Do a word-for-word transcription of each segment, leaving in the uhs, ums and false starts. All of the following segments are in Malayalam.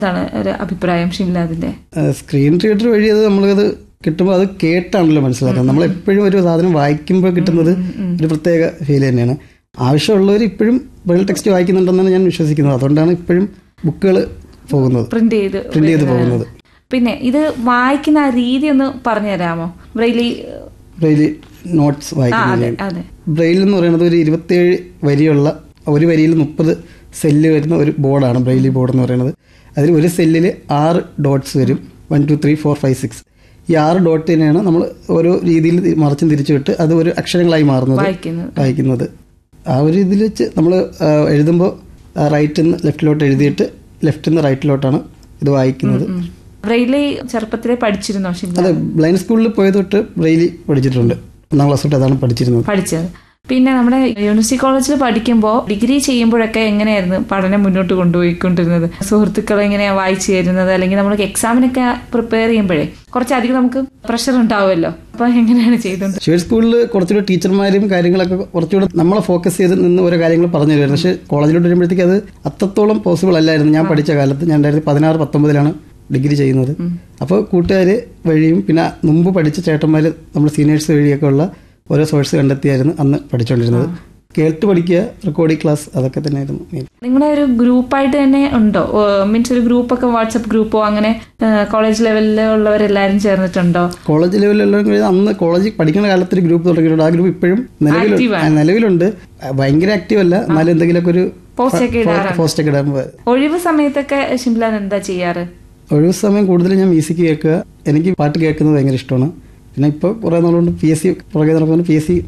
എന്താണ് ഒരു അഭിപ്രായം ഷിംലാദിന്റെ? സ്ക്രീൻ റീഡർ വഴി അത് നമ്മളത് കിട്ടുമ്പോൾ അത് കേട്ടാണല്ലോ മനസ്സിലാക്കുന്നത്. നമ്മൾ എപ്പോഴും ഒരു സാധനം വായിക്കുമ്പോൾ കിട്ടുന്നത് ഒരു പ്രത്യേക ഫീൽ തന്നെയാണ്. ആവശ്യമുള്ളവർ ഇപ്പോഴും ബ്രെയിൽ ടെക്സ്റ്റ് വായിക്കുന്നുണ്ടെന്നാണ് ഞാൻ വിശ്വസിക്കുന്നത്. അതുകൊണ്ടാണ് ഇപ്പോഴും ബുക്കുകൾ പോകുന്നത്, പ്രിന്റ് ചെയ്ത് പ്രിന്റ് ചെയ്ത് പോകുന്നത്. പിന്നെ ഇത് വായിക്കുന്ന ആ രീതി ഒന്ന് പറഞ്ഞു തരാമോ? ബ്രെയിലി ബ്രെയിലി നോട്ട്സ് വായിക്കുന്നത്. ബ്രെയിൽ എന്ന് പറയുന്നത് ഒരു ഇരുപത്തിയേഴ് വരിയുള്ള, ഒരു വരിയിൽ മുപ്പത് സെല്ല് വരുന്ന ഒരു ബോർഡാണ് ബ്രെയിലി ബോർഡ് എന്ന് പറയുന്നത്. അതിൽ ഒരു സെല്ലിൽ ആറ് ഡോട്ട്സ് വരും. One two three four five six. ഈ ആറ് ഡോട്ട് തന്നെയാണ് നമ്മൾ ഓരോ രീതിയിൽ മറിച്ചും തിരിച്ചു വിട്ട് അത് ഒരു അക്ഷരങ്ങളായി മാറുന്നത്, വായിക്കുന്നത്. ആ ഒരു ഇതിൽ വെച്ച് നമ്മൾ എഴുതുമ്പോൾ റൈറ്റിൽ നിന്ന് ലെഫ്റ്റിലോട്ട് എഴുതിയിട്ട് ലെഫ്റ്റിൽ നിന്ന് റൈറ്റിലോട്ടാണ് ഇത് വായിക്കുന്നത്. ബ്രെയിലി ചെറുപ്പത്തിലെ പഠിച്ചിരുന്നോ? അതെ, ബ്ലൈൻഡ് സ്കൂളിൽ പോയത് തൊട്ട് ബ്രെയിലി പഠിച്ചിട്ടുണ്ട്. ഒന്നാം ക്ലാസ് തൊട്ട് അതാണ് പഠിച്ചിരുന്നത് പഠിച്ചത് പിന്നെ നമ്മുടെ യൂണിവേഴ്സിറ്റി കോളേജിൽ പഠിക്കുമ്പോൾ ഡിഗ്രി ചെയ്യുമ്പോഴൊക്കെ എങ്ങനെയായിരുന്നു പഠനം മുന്നോട്ട് കൊണ്ടുപോയിക്കൊണ്ടിരുന്നത്? സുഹൃത്തുക്കൾ എങ്ങനെയാണ് വായിച്ചു തരുന്നത്? അല്ലെങ്കിൽ നമ്മൾ എക്സാമിനൊക്കെ പ്രിപ്പയർ ചെയ്യുമ്പോഴേ കുറച്ചധികം നമുക്ക് പ്രഷർ ഉണ്ടാവുമല്ലോ, അപ്പൊ എങ്ങനെയാണ് ചെയ്തത്? ഷേഡ് സ്കൂളിൽ കുറച്ചുകൂടെ ടീച്ചർമാരും കാര്യങ്ങളൊക്കെ കുറച്ചുകൂടെ നമ്മളെ ഫോക്കസ് ചെയ്ത് നിന്ന് ഓരോ കാര്യങ്ങൾ പറഞ്ഞു തരുമായിരുന്നു. പക്ഷേ കോളേജിലോട്ട് വരുമ്പോഴത്തേക്ക് അത് അത്രത്തോളം പോസിബിൾ അല്ലായിരുന്നു. ഞാൻ പഠിച്ച കാലത്ത് ഞാൻ രണ്ടായിരത്തി പതിനാറ് പത്തൊമ്പതിലാണ് ഡിഗ്രി ചെയ്യുന്നത്. അപ്പോൾ കൂട്ടുകാർ വഴിയും പിന്നെ മുമ്പ് പഠിച്ച ചേട്ടന്മാർ നമ്മൾ സീനിയേഴ്സ് വഴിയൊക്കെ ഉള്ള ഓരോ സോഴ്സ് കണ്ടെത്തിയായിരുന്നു അന്ന് പഠിച്ചുകൊണ്ടിരുന്നത്. കേട്ട് പഠിക്കുക, റെക്കോർഡിംഗ് ക്ലാസ്, അതൊക്കെ തന്നെയായിരുന്നു. നിങ്ങളുടെ ഒരു ഗ്രൂപ്പായിട്ട് തന്നെ ഉണ്ടോ? മീൻസ് ഒരു ഗ്രൂപ്പൊക്കെ വാട്സപ്പ് ഗ്രൂപ്പോ അങ്ങനെ കോളേജ് ലെവലിലുള്ളവരെല്ലാവരും ചേർന്നിട്ടുണ്ടോ? കോളേജ് ലെവലിലുള്ള അന്ന് കോളേജിൽ പഠിക്കുന്ന കാലത്ത് ഒരു ഗ്രൂപ്പ് തുടങ്ങിയിട്ടുണ്ട്. ആ ഗ്രൂപ്പ് ഇപ്പോഴും നിലവിലുണ്ട്. ഭയങ്കര ആക്റ്റീവ് അല്ല, എന്നാലും എന്തെങ്കിലുമൊക്കെ ഒരു പോസ്റ്റ് ഒക്കെ ഇടാൻ. ഒഴിവ് സമയത്തൊക്കെ ഷിംലാൻ എന്താ ചെയ്യാറ്? ഒഴിവ് സമയം കൂടുതലും ഞാൻ മ്യൂസിക് കേൾക്കുക. എനിക്ക് പാട്ട് കേൾക്കുന്നത് ഭയങ്കര ഇഷ്ടമാണ്. പിന്നെ ഇപ്പൊ കുറെ നാളുകൊണ്ട് പി എസ് സി പുറകെ നടക്കുന്ന പി എസ് സി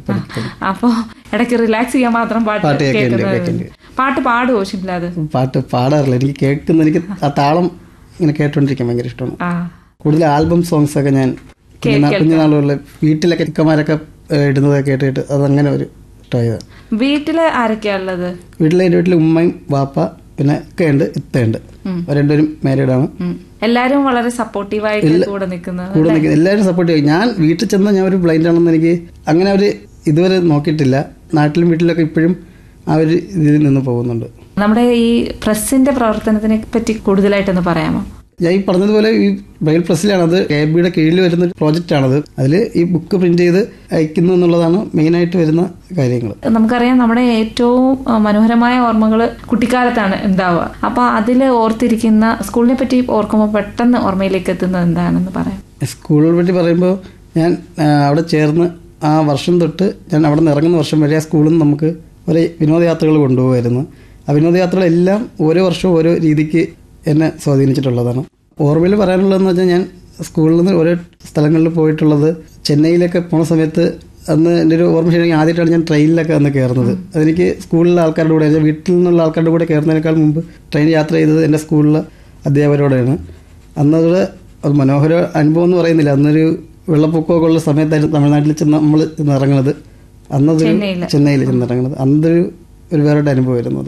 അപ്പൊ ഇടയ്ക്ക് റിലാക്സ് ചെയ്യാൻ മാത്രം പാട്ട് കേൾക്കുന്നുണ്ട്. പാട്ട് പാടുവോ ഷിംലാദ്? പാട്ട് പാടാറില്ല, എനിക്ക് കേൾക്കുന്ന എനിക്ക് ആ താളം ഇങ്ങനെ കേട്ടോണ്ടിരിക്കാൻ ഭയങ്കര ഇഷ്ടമാണ്. കൂടുതൽ ആൽബം സോങ്സ് ഒക്കെ ഞാൻ കുഞ്ഞുനാളുകളിൽ വീട്ടിലൊക്കെ ചിക്കന്മാരൊക്കെ ഇടുന്നതൊക്കെ കേട്ടിട്ട് അതങ്ങനെ ഒരു ഇഷ്ടമായത്. വീട്ടില് ആരൊക്കെയാ ഉള്ളത്? വീട്ടിലെ എൻ്റെ വീട്ടിൽ ഉമ്മയും വാപ്പ പിന്നെ ഒക്കെ ഉണ്ട്, ഇത്തയുണ്ട്. രണ്ടുപേരും മാരീഡാണ്. എല്ലാരും വളരെ സപ്പോർട്ടീവായിട്ട് കൂടെ നിൽക്കുന്നത് കൂടെ നിൽക്കുന്നത് എല്ലാവരും സപ്പോർട്ടീവ്. ഞാൻ വീട്ടിൽ ചെന്നാൽ ഞാൻ ഒരു ബ്ലൈൻഡ് ആണെന്ന് എനിക്ക് അങ്ങനെ ഒരു ഇതുവരെ നോക്കിയിട്ടില്ല. നാട്ടിലും വീട്ടിലൊക്കെ ഇപ്പോഴും ആ ഒരു ഇതിൽ നിന്ന് പോകുന്നുണ്ട്. നമ്മുടെ ഈ പ്രസിന്റെ പ്രവർത്തനത്തിനെ പറ്റി കൂടുതലായിട്ടൊന്ന് പറയാമോ? ഞാൻ ഈ പറഞ്ഞതുപോലെ ഈ ബ്രെയിൽ പ്രസ്സിലാണ്, അത് കെ ബിയുടെ കീഴിൽ വരുന്ന ഒരു പ്രോജക്റ്റ് ആണത്. അതിൽ ഈ ബുക്ക് പ്രിന്റ് ചെയ്ത് അയക്കുന്നു എന്നുള്ളതാണ് മെയിനായിട്ട് വരുന്ന കാര്യങ്ങൾ. നമുക്കറിയാം നമ്മുടെ ഏറ്റവും മനോഹരമായ ഓർമ്മകൾ കുട്ടിക്കാലത്താണ് ഉണ്ടാവുക. അപ്പൊ അതിൽ ഓർത്തിരിക്കുന്ന സ്കൂളിനെ പറ്റി ഓർക്കുമ്പോൾ പെട്ടെന്ന് ഓർമ്മയിലേക്ക് എത്തുന്നത് എന്താണെന്ന് പറയാം. സ്കൂളിനെ പറ്റി പറയുമ്പോൾ ഞാൻ അവിടെ ചേർന്ന് ആ വർഷം തൊട്ട് ഞാൻ അവിടെ നിന്ന് ഇറങ്ങുന്ന വർഷം വരെ ആ സ്കൂളിൽ നിന്ന് നമുക്ക് ഒരു വിനോദയാത്രകൾ കൊണ്ടുപോകുമായിരുന്നു. ആ വിനോദയാത്രകളെല്ലാം ഓരോ വർഷവും ഓരോ രീതിക്ക് എന്നെ സ്വാധീനിച്ചിട്ടുള്ളതാണ്. ഓർമ്മയിൽ പറയാനുള്ളതെന്ന് വെച്ചാൽ ഞാൻ സ്കൂളിൽ നിന്ന് ഓരോ സ്ഥലങ്ങളിൽ പോയിട്ടുള്ളത്. ചെന്നൈയിലൊക്കെ പോണ സമയത്ത് അന്ന് എൻ്റെ ഒരു ഓർമ്മ ശരിയാണെങ്കിൽ ആദ്യമായിട്ടാണ് ഞാൻ ട്രെയിനിലൊക്കെ അന്ന് കയറുന്നത്. അതെനിക്ക് സ്കൂളിലെ ആൾക്കാരുടെ കൂടെ, വീട്ടിൽ നിന്നുള്ള ആൾക്കാരുടെ കൂടെ കയറുന്നതിനേക്കാൾ മുമ്പ് ട്രെയിൻ യാത്ര ചെയ്തത് എൻ്റെ സ്കൂളിലെ അധ്യാപകരോടെയാണ്. അന്നത് അത് മനോഹര അനുഭവം എന്ന് പറയുന്നില്ല. അന്നൊരു വെള്ളപ്പൊക്കമൊക്കെ ഉള്ള സമയത്തായിരുന്നു തമിഴ്നാട്ടിൽ ചെന്ന് നമ്മൾ ഇറങ്ങുന്നത്. അന്നതൊരു ചെന്നൈയിൽ ചെന്നിറങ്ങുന്നത് അന്നൊരു ഒരു വേറെ അനുഭവം വരുന്നത്.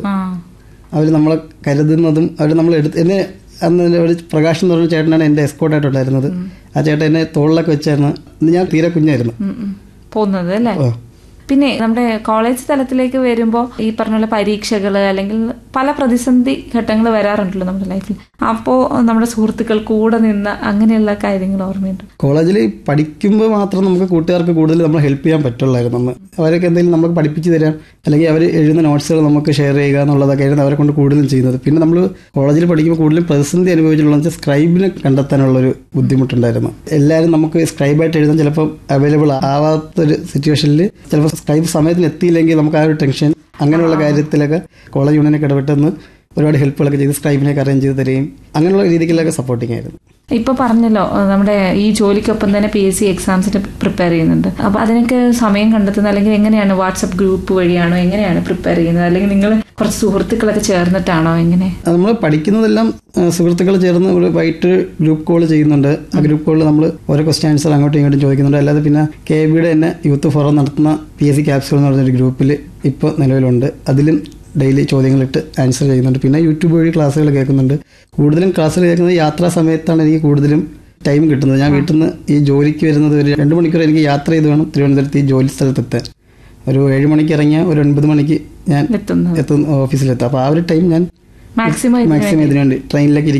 അവർ നമ്മളെ കരുതുന്നതും അവർ നമ്മൾ എടുത്ത് എന്നെ അന്ന് ഒരു പ്രകാശ് എന്ന് പറഞ്ഞ ചേട്ടനാണ് എൻ്റെ എസ്കോർട്ടായിട്ടുണ്ടായിരുന്നത്. ആ ചേട്ടൻ എന്നെ തോളിലൊക്കെ വെച്ചായിരുന്നു. ഞാൻ തീരെ കുഞ്ഞായിരുന്നു പോകുന്നത് അല്ലേ. പിന്നെ നമ്മുടെ കോളേജ് തലത്തിലേക്ക് വരുമ്പോൾ ഈ പറഞ്ഞ പോലെ പരീക്ഷകൾ അല്ലെങ്കിൽ പല പ്രതിസന്ധി ഘട്ടങ്ങൾ വരാറുണ്ടല്ലോ നമ്മുടെ ലൈഫിൽ. അപ്പോൾ നമ്മുടെ സുഹൃത്തുക്കൾ കൂടെ നിന്ന് അങ്ങനെയുള്ള കാര്യങ്ങൾ ഓർമ്മയുണ്ട്? കോളേജിൽ പഠിക്കുമ്പോൾ മാത്രം നമുക്ക് കൂട്ടുകാർക്ക് കൂടുതൽ നമ്മൾ ഹെൽപ്പ് ചെയ്യാൻ പറ്റുള്ളായിരുന്നു. അന്ന് അവരൊക്കെ എന്തെങ്കിലും നമുക്ക് പഠിപ്പിച്ച് തരാം അല്ലെങ്കിൽ അവർ എഴുതുന്ന നോട്ട്സുകൾ നമുക്ക് ഷെയർ ചെയ്യുക എന്നുള്ളതൊക്കെ ആയിരുന്നു അവരെ കൊണ്ട് കൂടുതലും ചെയ്യുന്നത്. പിന്നെ നമ്മൾ കോളേജിൽ പഠിക്കുമ്പോൾ കൂടുതലും പ്രതിസന്ധി അനുഭവിച്ചിട്ടുള്ള വെച്ചാൽ സ്ക്രൈബിനെ കണ്ടെത്താനുള്ളൊരു ബുദ്ധിമുട്ടുണ്ടായിരുന്നു. എല്ലാവരും നമുക്ക് സ്ക്രൈബായിട്ട് എഴുതാൻ ചിലപ്പോൾ അവൈലബിൾ ആവാത്തൊരു സിറ്റുവേഷനിൽ ചിലപ്പോൾ സ്ക്രൈബ് സമയത്തിന് എത്തിയില്ലെങ്കിൽ നമുക്ക് ആ ഒരു ടെൻഷൻ, അങ്ങനെയുള്ള കാര്യത്തിലൊക്കെ കോളേജ് യൂണിയനൊക്കെ ഇടപെട്ടെന്ന് ഒരുപാട് ഹെൽപ്പുകളൊക്കെ ചെയ്ത് സ്ക്രൈബിനൊക്കെ അറേഞ്ച് ചെയ്ത് തരികയും അങ്ങനെയുള്ള രീതികളിലൊക്കെ സപ്പോർട്ടിങ് ആയിരുന്നു. ഇപ്പൊ പറഞ്ഞല്ലോ നമ്മുടെ ഈ ജോലിക്കൊപ്പം തന്നെ പി എസ് സി എക്സാംസിന് പ്രിപ്പയർ ചെയ്യുന്നുണ്ട്. അപ്പൊ അതിനൊക്കെ സമയം കണ്ടെത്തുന്നത് അല്ലെങ്കിൽ എങ്ങനെയാണ്? WhatsApp group വഴിയാണോ? എങ്ങനെയാണ് പ്രിപ്പയർ ചെയ്യുന്നത്? അല്ലെങ്കിൽ നിങ്ങൾ കുറച്ച് സുഹൃത്തുക്കളൊക്കെ ചേർന്നിട്ടാണോ? എങ്ങനെ? നമ്മൾ പഠിക്കുന്നതെല്ലാം സുഹൃത്തുക്കൾ ചേർന്ന് ഒരു വൈകിട്ട് ഗ്രൂപ്പ് കോൾ ചെയ്യുന്നുണ്ട്. ആ ഗ്രൂപ്പ് കോളിൽ നമ്മൾ ഓരോ ക്വസ്റ്റ്യൻ ആൻസർ അങ്ങോട്ടും ഇങ്ങോട്ടും ചോദിക്കുന്നുണ്ട്. അല്ലാതെ പിന്നെ കെ ബിയുടെ തന്നെ യൂത്ത് ഫോറം നടത്തുന്ന പി എസ് സി ക്യാപ്സ്യൂൾ എന്ന് പറഞ്ഞൊരു ഗ്രൂപ്പിൽ ഇപ്പോൾ നിലവിലുണ്ട്. അതിലും ഡെയിലി ചോദ്യങ്ങളിട്ട് ആൻസർ ചെയ്യുന്നുണ്ട്. പിന്നെ യൂട്യൂബ് വഴി ക്ലാസ്സുകൾ കേൾക്കുന്നുണ്ട്. കൂടുതലും ക്ലാസ്സുകൾ കേൾക്കുന്നത് യാത്രാ സമയത്താണ് എനിക്ക് കൂടുതലും ടൈം കിട്ടുന്നത്. ഞാൻ വീട്ടിൽ നിന്ന് ഈ ജോലിക്ക് വരുന്നത് ഒരു രണ്ട് മണിക്കൂർ എനിക്ക് യാത്ര ചെയ്ത് വേണം തിരുവനന്തപുരത്ത് ഈ ജോലി സ്ഥലത്തെത്താൻ. ഒരു ഏഴ് മണിക്ക് ഇറങ്ങിയാൽ ഒരു ഒൻപത് മണിക്ക് ഞാൻ എത്തുന്ന ഓഫീസിലെത്താം. അപ്പോൾ ആ ഒരു ടൈം ഞാൻ മാക്സിമം മാക്സിമം ഇതിനുവേണ്ടി ട്രെയിനിലേക്ക്